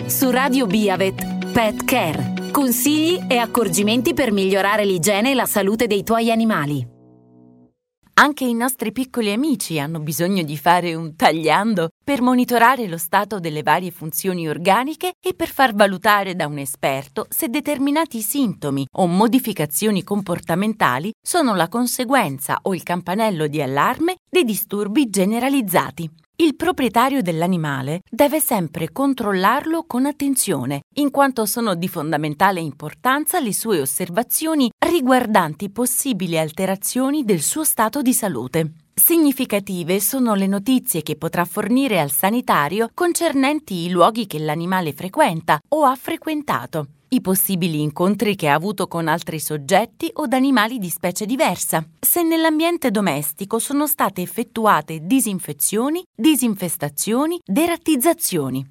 Su Radio Biavet, Pet Care. Consigli e accorgimenti per migliorare l'igiene e la salute dei tuoi animali. Anche i nostri piccoli amici hanno bisogno di fare un tagliando per monitorare lo stato delle varie funzioni organiche e per far valutare da un esperto se determinati sintomi o modificazioni comportamentali sono la conseguenza o il campanello di allarme di disturbi generalizzati. Il proprietario dell'animale deve sempre controllarlo con attenzione, in quanto sono di fondamentale importanza le sue osservazioni riguardanti possibili alterazioni del suo stato di salute. Significative sono le notizie che potrà fornire al sanitario concernenti i luoghi che l'animale frequenta o ha frequentato, i possibili incontri che ha avuto con altri soggetti o animali di specie diversa, se nell'ambiente domestico sono state effettuate disinfezioni, disinfestazioni, derattizzazioni.